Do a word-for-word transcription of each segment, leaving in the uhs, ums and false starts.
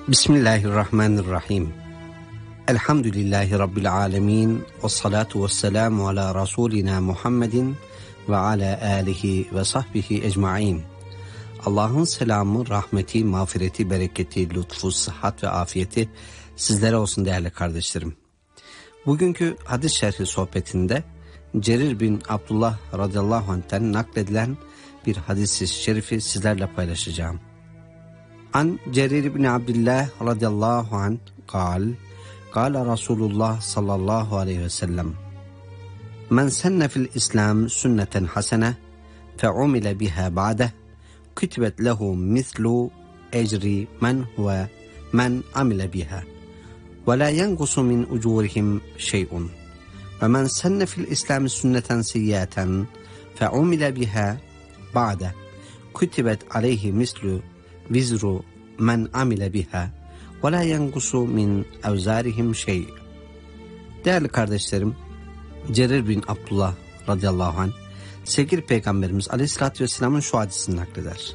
Bismillahirrahmanirrahim. Elhamdülillahi Rabbil alemin. Ve salatu ve selamu ala Rasulina Muhammedin ve ala alihi ve sahbihi ecmain. Allah'ın selamı, rahmeti, mağfireti, bereketi, lütfu, sıhhat ve afiyeti sizlere olsun değerli kardeşlerim. Bugünkü hadis şerhi sohbetinde Cerir bin Abdullah radıyallahu anh'ten nakledilen bir hadis-i şerifi sizlerle paylaşacağım. An Cerir bin Abdullah radıyallahu anh kal, kâle Resulullah sallallahu aleyhi ve sellem, men senne fil İslam sünneten hasene fe umile biha ba'de kütbet lehu mislu ecri men huve men amile biha ve la yengusu min ucurihim şey'un ve men senne fil İslam sünneten siyyaten fe umile biha ba'de kütbet aleyhi mislu vizru men amile biha ve la yengusu min evzarihim şey. Değerli kardeşlerim, Cerir bin Abdullah radıyallahu anh sevgili Peygamberimiz Aleyhisselatü Vesselam'ın şu hadisini nakleder.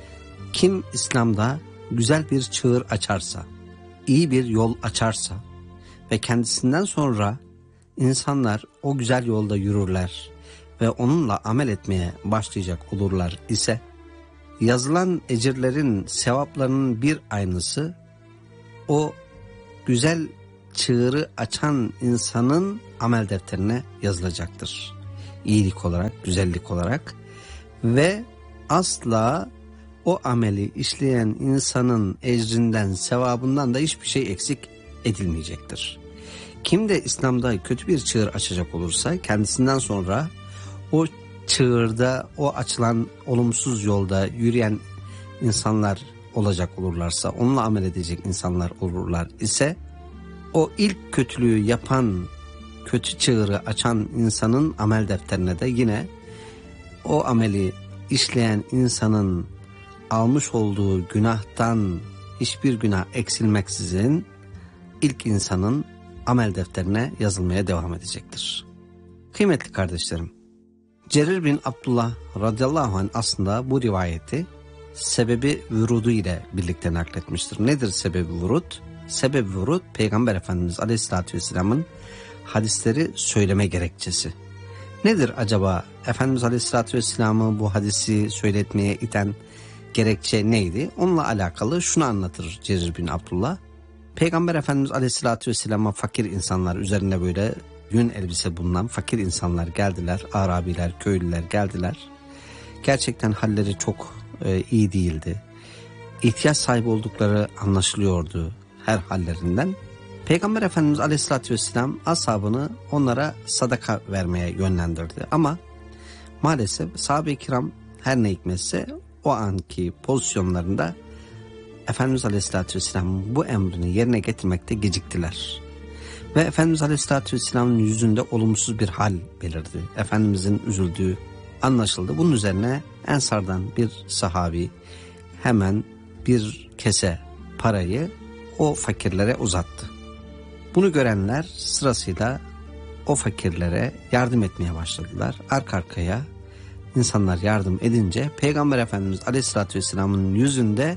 Kim İslam'da güzel bir çığır açarsa, iyi bir yol açarsa ve kendisinden sonra insanlar o güzel yolda yürürler ve onunla amel etmeye başlayacak olurlar ise, yazılan ecirlerin sevaplarının bir aynısı o güzel çığırı açan insanın amel defterine yazılacaktır. İyilik olarak, güzellik olarak ve asla o ameli işleyen insanın ecrinden, sevabından da hiçbir şey eksik edilmeyecektir. Kim de İslam'da kötü bir çığır açacak olursa kendisinden sonra o çığırda, o açılan olumsuz yolda yürüyen insanlar olacak olurlarsa, onunla amel edecek insanlar olurlar ise, o ilk kötülüğü yapan, kötü çığırı açan insanın amel defterine de yine o ameli işleyen insanın almış olduğu günahtan hiçbir günah eksilmeksizin ilk insanın amel defterine yazılmaya devam edecektir. Kıymetli kardeşlerim, Cerir bin Abdullah radıyallahu anh aslında bu rivayeti sebebi vurudu ile birlikte nakletmiştir. Nedir sebebi vurud? Sebebi vurud, Peygamber Efendimiz Aleyhisselatü Vesselam'ın hadisleri söyleme gerekçesi. Nedir acaba Efendimiz Aleyhisselatü Vesselam'ı bu hadisi söyletmeye iten gerekçe neydi? Onunla alakalı şunu anlatır Cerir bin Abdullah. Peygamber Efendimiz Aleyhisselatü Vesselam'a fakir insanlar, üzerinde böyle yün elbise bulunan fakir insanlar geldiler. Arabiler, köylüler geldiler. Gerçekten halleri çok e, iyi değildi. İhtiyaç sahibi oldukları anlaşılıyordu her hallerinden. Peygamber Efendimiz Aleyhisselatü Vesselam ashabını onlara sadaka vermeye yönlendirdi. Ama maalesef sahabe-i kiram her ne hikmetse o anki pozisyonlarında Efendimiz Aleyhisselatü Vesselam'ın bu emrini yerine getirmekte geciktiler. Ve Efendimiz Aleyhisselatü Vesselam'ın yüzünde olumsuz bir hal belirdi. Efendimizin üzüldüğü anlaşıldı. Bunun üzerine Ensar'dan bir sahabi hemen bir kese parayı o fakirlere uzattı. Bunu görenler sırasıyla o fakirlere yardım etmeye başladılar. Arka arkaya insanlar yardım edince Peygamber Efendimiz Aleyhisselatü Vesselam'ın yüzünde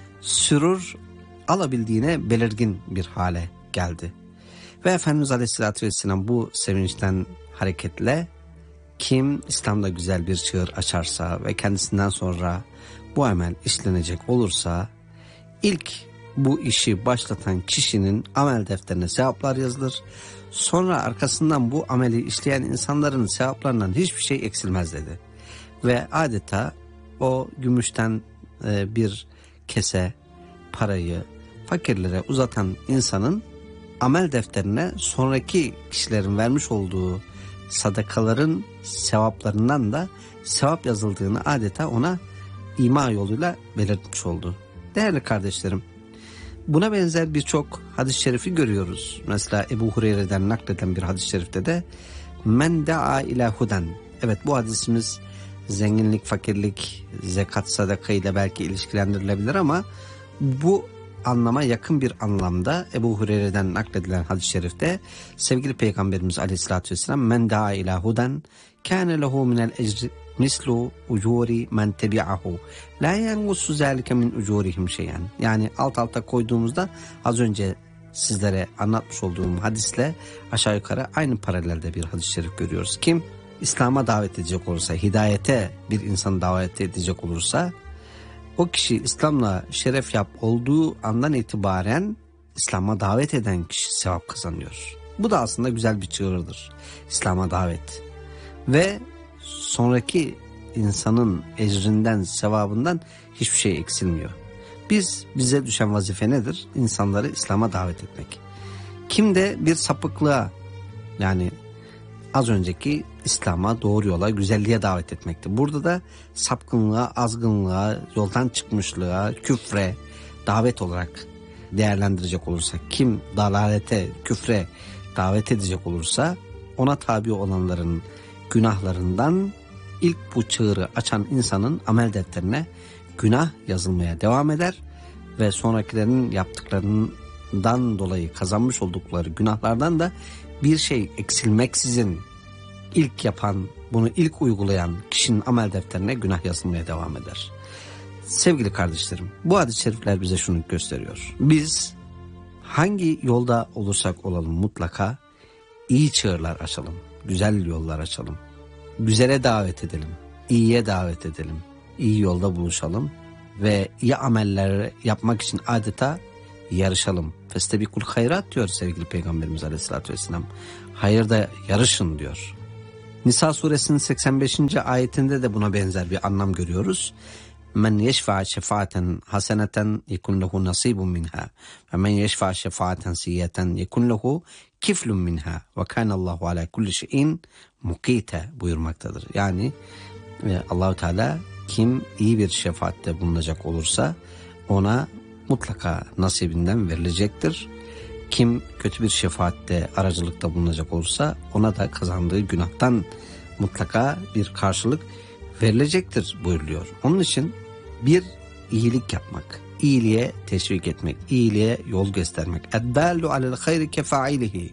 sürur alabildiğine belirgin bir hale geldi. Ve Efendimiz Aleyhisselatü Vesselam bu sevinçten hareketle kim İslam'da güzel bir çığır açarsa ve kendisinden sonra bu amel işlenecek olursa ilk bu işi başlatan kişinin amel defterine sevaplar yazılır. Sonra arkasından bu ameli işleyen insanların sevaplarından hiçbir şey eksilmez dedi. Ve adeta o gümüşten e, bir kese parayı fakirlere uzatan insanın amel defterine sonraki kişilerin vermiş olduğu sadakaların sevaplarından da sevap yazıldığını adeta ona ima yoluyla belirtmiş oldu. Değerli kardeşlerim, buna benzer birçok hadis-i şerifi görüyoruz. Mesela Ebu Hureyre'den nakleden bir hadis-i şerifte de men da'a ila huden. Evet, bu hadisimiz zenginlik, fakirlik, zekat, sadaka ile belki ilişkilendirilebilir ama bu anlama yakın bir anlamda Ebu Hureyre'den nakledilen hadis-i şerifte sevgili Peygamberimiz Aleyhisselatü Vesselam men da'a ila huden kâne lehu minel ecri mislu ucuri men tebi'ahu la yengusu zalike min ucurihim şeyen. Yani alt alta koyduğumuzda az önce sizlere anlatmış olduğum hadisle aşağı yukarı aynı paralelde bir hadis-i şerif görüyoruz. Kim İslam'a davet edecek olursa, hidayete bir insanı davet edecek olursa, o kişi İslam'la şeref yap olduğu andan itibaren İslam'a davet eden kişi sevap kazanıyor. Bu da aslında güzel bir çığırdır. İslam'a davet. Ve sonraki insanın ecrinden, sevabından hiçbir şey eksilmiyor. Biz, bize düşen vazife nedir? İnsanları İslam'a davet etmek. Kim de bir sapıklığa, yani az önceki İslam'a, doğru yola, güzelliğe davet etmekti. Burada da sapkınlığa, azgınlığa, yoldan çıkmışlığa, küfre davet olarak değerlendirecek olursak, kim dalalete, küfre davet edecek olursa, ona tabi olanların günahlarından ilk bu çığırı açan insanın amel defterine günah yazılmaya devam eder ve sonrakilerin yaptıklarından dolayı kazanmış oldukları günahlardan da bir şey eksilmeksizin ilk yapan, bunu ilk uygulayan kişinin amel defterine günah yazılmaya devam eder. Sevgili kardeşlerim, bu hadis-i şerifler bize şunu gösteriyor. Biz hangi yolda olursak olalım mutlaka iyi çığırlar açalım, güzel yollar açalım, güzele davet edelim, iyiye davet edelim, iyi yolda buluşalım ve iyi ameller yapmak için adeta yarışalım. Festebikul hayrat diyor sevgili Peygamberimiz Aleyhisselatü Vesselam. Hayırda yarışın diyor. Nisa suresinin seksen beşinci ayetinde de buna benzer bir anlam görüyoruz. Men yeşfa şefaaten haseneten yekun lehu nasibun minha ve men yeşfa şefaaten siyyeten yekun lehu kiflun minha ve kanallahu ala kulli şeyin mukite buyurmaktadır. Yani Allahu Teala kim iyi bir şefaatte bulunacak olursa ona mutlaka nasibinden verilecektir. Kim kötü bir şefaatte, aracılıkta bulunacak olursa ona da kazandığı günahtan mutlaka bir karşılık verilecektir buyuruluyor. Onun için bir iyilik yapmak, iyiliğe teşvik etmek, iyiliğe yol göstermek. اَدَّالُ عَلَى الْخَيْرِ كَفَاعِلِهِ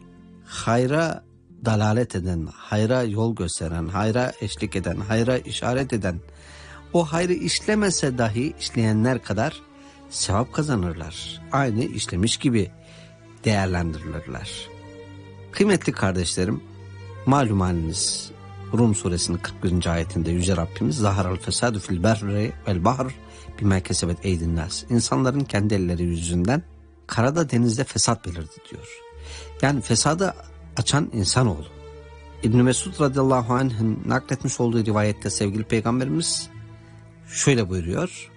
Hayra dalalet eden, hayra yol gösteren, hayra eşlik eden, hayra işaret eden, o hayrı işlemese dahi işleyenler kadar sevap kazanırlar. Aynı işlemiş gibi değerlendirilirler. Kıymetli kardeşlerim, malum haliniz Rum suresinin kırk birinci ayetinde Yüce Rabbimiz zaharal fesadu fil berri vel bahr bima kesebet eydin nas. İnsanların kendi elleri yüzünden karada denizde fesat belirdi diyor. Yani fesadı açan insanoğlu. İbn Mesud radıyallahu anh'ın nakletmiş olduğu rivayette sevgili Peygamberimiz şöyle buyuruyor.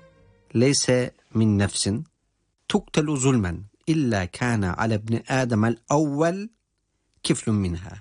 Leyse min nefsin tuktelu zulmen illa kana ala ibni ademel evvel kiflun minha.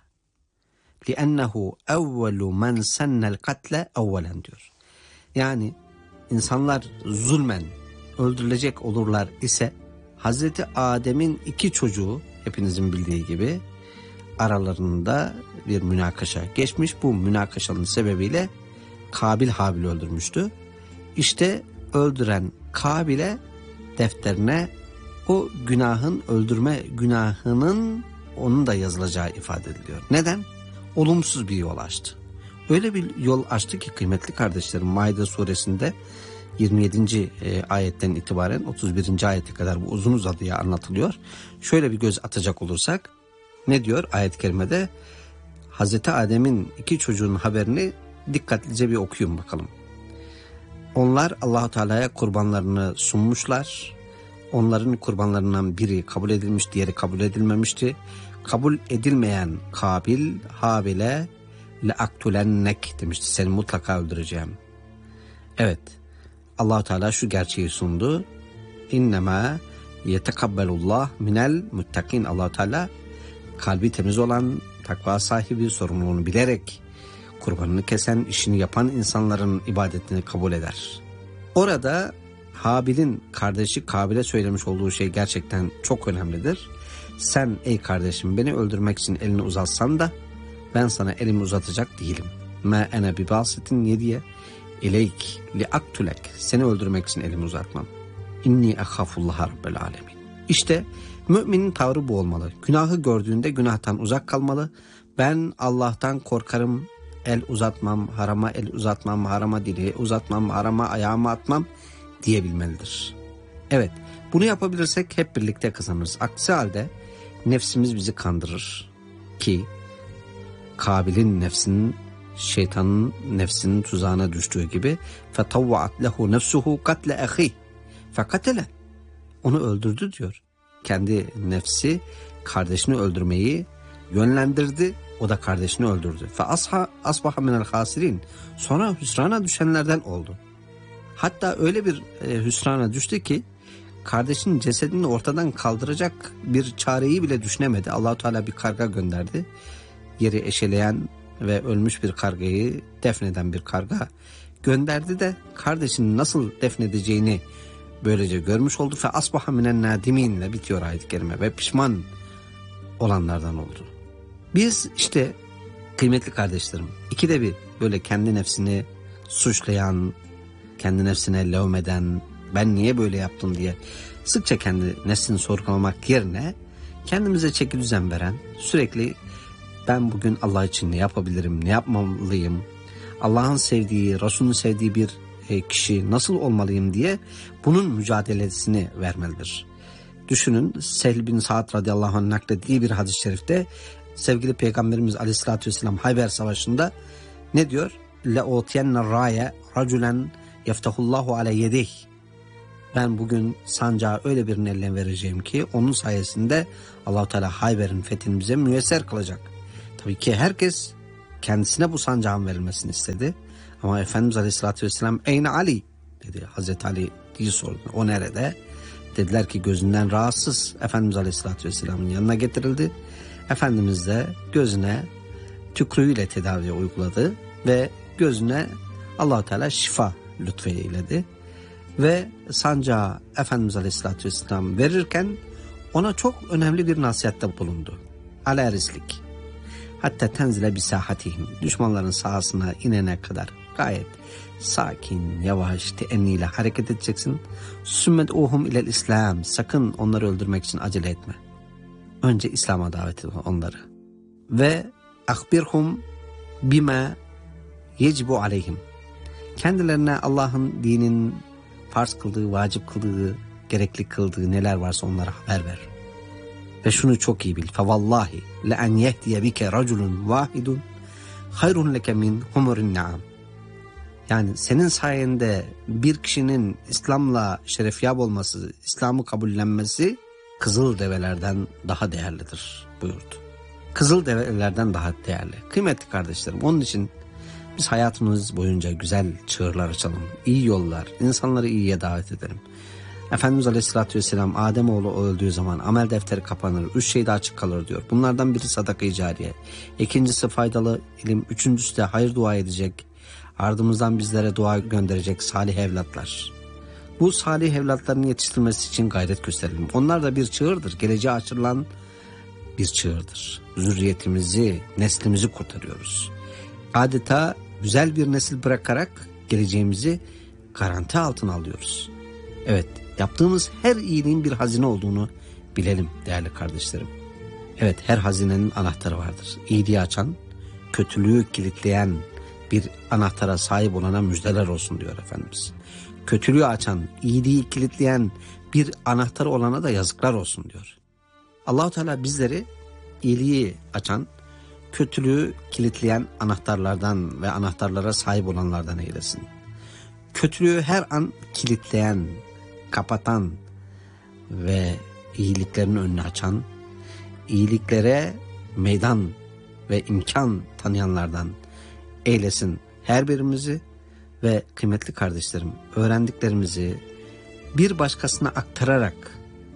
Li'ennehu evvelu men sennel katle evvelen diyor. Yani insanlar zulmen öldürülecek olurlar ise Hazreti Adem'in iki çocuğu hepinizin bildiği gibi aralarında bir münakaşa geçmiş. Bu münakaşanın sebebiyle Kabil Habil'i öldürmüştü. İşte öldüren Kabil'e defterine o günahın, öldürme günahının onun da yazılacağı ifade ediliyor. Neden? Olumsuz bir yol açtı. Öyle bir yol açtı ki kıymetli kardeşlerim, Maide suresinde yirmi yedinci ayetten itibaren otuz birinci ayete kadar bu uzun uzadıya anlatılıyor. Şöyle bir göz atacak olursak ne diyor ayet-i kerimede? Hazreti Adem'in iki çocuğunun haberini dikkatlice bir okuyun bakalım. Onlar Allah-u Teala'ya kurbanlarını sunmuşlar. Onların kurbanlarından biri kabul edilmiş, diğeri kabul edilmemişti. Kabul edilmeyen Kabil Habil'e leaktulennek demişti. Seni mutlaka öldüreceğim. Evet. Allah-u Teala şu gerçeği sundu. İnnemâ yetekabbelullah minel muttakin. Allah-u Teala kalbi temiz olan, takva sahibi, sorumluluğunu bilerek kurbanını kesen, işini yapan insanların ibadetini kabul eder. Orada Habil'in kardeşi Kabil'e söylemiş olduğu şey gerçekten çok önemlidir. Sen ey kardeşim beni öldürmek için elini uzatsan da ben sana elimi uzatacak değilim. Me ene bi basitin yediye ileyk li aktulek. Seni öldürmek için elimi uzatmam. İnni ehafullah rabbel alemin. İşte müminin tavrı bu olmalı. Günahı gördüğünde günahtan uzak kalmalı. Ben Allah'tan korkarım el uzatmam, harama el uzatmam, harama dili uzatmam, harama ayağımı atmam diyebilmelidir. Evet, bunu yapabilirsek hep birlikte kazanırız. Aksi halde nefsimiz bizi kandırır ki Kabil'in nefsinin, şeytanın nefsinin tuzağına düştüğü gibi فَتَوَّعَتْ لَهُ نَفْسُهُ قَتْلَ اَخِيهِ فَقَتَلَ onu öldürdü diyor. Kendi nefsi kardeşini öldürmeyi yönlendirdi. O da kardeşini öldürdü. فَأَصْحَ أَصْبَحَ مِنَ الْخَاسِرِينَ sonra hüsrana düşenlerden oldu. Hatta öyle bir e, hüsrana düştü ki kardeşinin cesedini ortadan kaldıracak bir çareyi bile düşünemedi. Allah-u Teala bir karga gönderdi. Yeri eşeleyen ve ölmüş bir kargayı defneden bir karga gönderdi de kardeşini nasıl defnedeceğini böylece görmüş oldu. Fe asbaha minen nadiminle bitiyor ayet-i kerime ve pişman olanlardan oldu. Biz işte kıymetli kardeşlerim ikide bir böyle kendi nefsini suçlayan, kendi nefsine levmeden, ben niye böyle yaptım diye sıkça kendi nefsini sorgulamak yerine kendimize çeki düzen veren, sürekli ben bugün Allah için ne yapabilirim, ne yapmalıyım, Allah'ın sevdiği, Resul'ün sevdiği bir kişi nasıl olmalıyım diye bunun mücadelesini vermelidir. Düşünün, Sehl bin Sa'd radıyallahu anh naklettiği bir hadis-i şerifte sevgili Peygamberimiz aleyhissalatü vesselam Hayber Savaşı'nda ne diyor? لَاُوْتِيَنَّ الرَّايَ رَجُلًا يَفْتَهُ ala yedih. Ben bugün sancağı öyle birinin eline vereceğim ki onun sayesinde Allah-u Teala Hayber'in fethini bize müyesser kılacak. Tabii ki herkes kendisine bu sancağın verilmesini istedi. Ama Efendimiz Aleyhisselatü Vesselam Eyne Ali dedi. Hazreti Ali diye sordu. O nerede? Dediler ki gözünden rahatsız. Efendimiz Aleyhisselatü Vesselam'ın yanına getirildi. Efendimiz de gözüne tükrüğüyle tedavi uyguladı ve gözüne Allah-u Teala şifa lütfeyledi. Ve sancağı Efendimiz Aleyhisselatü Vesselam verirken ona çok önemli bir nasihatte bulundu. Ala rislik. Hatta tenzile bisahatihim. Düşmanların sahasına inene kadar gayet sakin, yavaş, teenniyle hareket edeceksin. Sümmet uhum ilel İslam. Sakın onları öldürmek için acele etme. Önce İslam'a davet et onları. Ve akbirhum bima yecibu aleyhim. Kendilerine Allah'ın dinin farz kıldığı, vacip kıldığı, gerekli kıldığı neler varsa onlara haber ver. Ve şunu çok iyi bil. Fevallahi le en yehdiye bike raculun vahidun hayrun leke min humurin naam. Yani senin sayende bir kişinin İslam'la şerefyab olması, İslam'ı kabullenmesi kızıl develerden daha değerlidir buyurdu. Kızıl develerden daha değerli. Kıymetli kardeşlerim, onun için biz hayatımız boyunca güzel çığırlar açalım, iyi yollar, insanları iyiye davet edelim. Efendimiz Aleyhisselatü Vesselam Ademoğlu öldüğü zaman amel defteri kapanır, üç şey de açık kalır diyor. Bunlardan biri sadaka-i cariye, ikincisi faydalı ilim, üçüncüsü de hayır dua edecek, ardımızdan bizlere dua gönderecek salih evlatlar. Bu salih evlatların yetiştirilmesi için gayret gösterelim. Onlar da bir çığırdır, geleceğe açılan bir çığırdır. Zürriyetimizi, neslimizi kurtarıyoruz. Adeta güzel bir nesil bırakarak geleceğimizi garanti altına alıyoruz. Evet, yaptığımız her iyiliğin bir hazine olduğunu bilelim değerli kardeşlerim. Evet, her hazinenin anahtarı vardır. İyiliği açan, kötülüğü kilitleyen bir anahtara sahip olana müjdeler olsun diyor Efendimiz. Kötülüğü açan, iyiliği kilitleyen bir anahtar olana da yazıklar olsun diyor. Allah-u Teala bizleri iyiliği açan, kötülüğü kilitleyen anahtarlardan ve anahtarlara sahip olanlardan eylesin. Kötülüğü her an kilitleyen, kapatan ve iyiliklerin önünü açan, iyiliklere meydan ve imkan tanıyanlardan eylesin her birimizi ve kıymetli kardeşlerim, öğrendiklerimizi bir başkasına aktararak,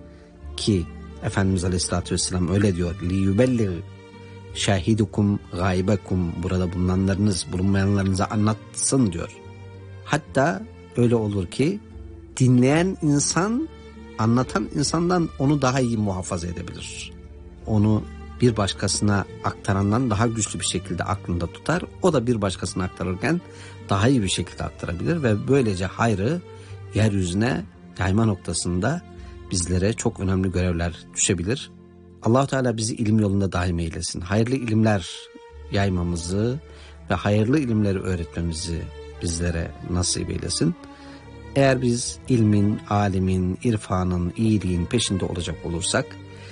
ki Efendimiz Aleyhisselatü Vesselam öyle diyor, liyubelli şahidukum gaybekum, burada bulunanlarınız bulunmayanlarınıza anlatsın diyor. Hatta öyle olur ki dinleyen insan anlatan insandan onu daha iyi muhafaza edebilir. Onu bir başkasına aktarandan daha güçlü bir şekilde aklında tutar. O da bir başkasına aktarırken daha iyi bir şekilde aktarabilir ve böylece hayrı yeryüzüne yayma noktasında bizlere çok önemli görevler düşebilir. Allah-u Teala bizi ilim yolunda daim eylesin. Hayırlı ilimler yaymamızı ve hayırlı ilimleri öğretmemizi bizlere nasip eylesin. Eğer biz ilmin, alimin, irfanın, iyiliğin peşinde olacak olursak,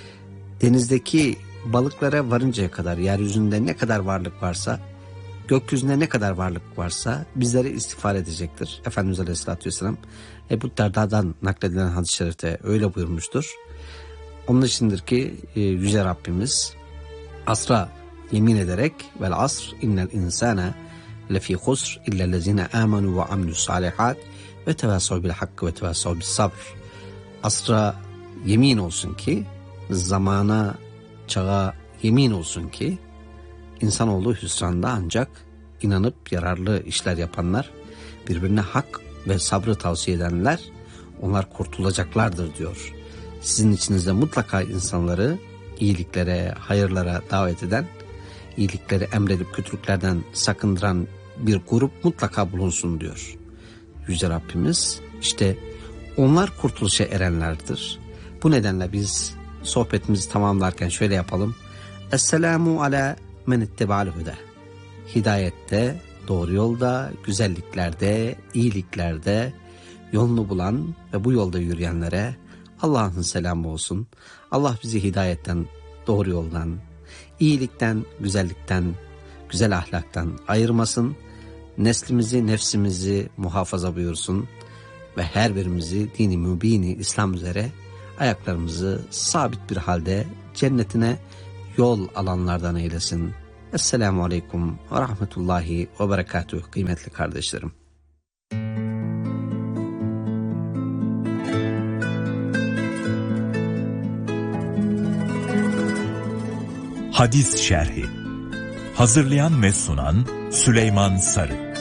denizdeki balıklara varıncaya kadar, yeryüzünde ne kadar varlık varsa, gökyüzünde ne kadar varlık varsa bizlere istiğfar edecektir. Efendimiz Aleyhisselatü Vesselam Ebu Derda'dan nakledilen hadis-i şerifte öyle buyurmuştur. Onun içindir ki Yüce Rabbimiz asra yemin ederek vel asr innel insane lefî husr illellezine amenu ve amilus salihat ve tevasav bil hakkı ve tevasav bis sabr. Asra yemin olsun ki, zamana, çağa yemin olsun ki insanoğlu hüsranda, ancak inanıp yararlı işler yapanlar, birbirine hak ve sabrı tavsiye edenler, onlar kurtulacaklardır diyor. Sizin içinizde mutlaka insanları iyiliklere, hayırlara davet eden, iyilikleri emredip kötülüklerden sakındıran bir grup mutlaka bulunsun diyor Yüce Rabbimiz. İşte onlar kurtuluşa erenlerdir. Bu nedenle biz sohbetimizi tamamlarken şöyle yapalım. Esselamu ala men itteba'al huda. Hidayette, doğru yolda, güzelliklerde, iyiliklerde yolunu bulan ve bu yolda yürüyenlere Allah'ın selamı olsun. Allah bizi hidayetten, doğru yoldan, iyilikten, güzellikten, güzel ahlaktan ayırmasın. Neslimizi, nefsimizi muhafaza buyursun ve her birimizi dini mübini İslam üzere ayaklarımızı sabit bir halde cennetine yol alanlardan eylesin. Esselamu Aleyküm ve Rahmetullahi ve Berekatuhu kıymetli kardeşlerim. Hadis Şerhi. Hazırlayan ve sunan Süleyman Sarı.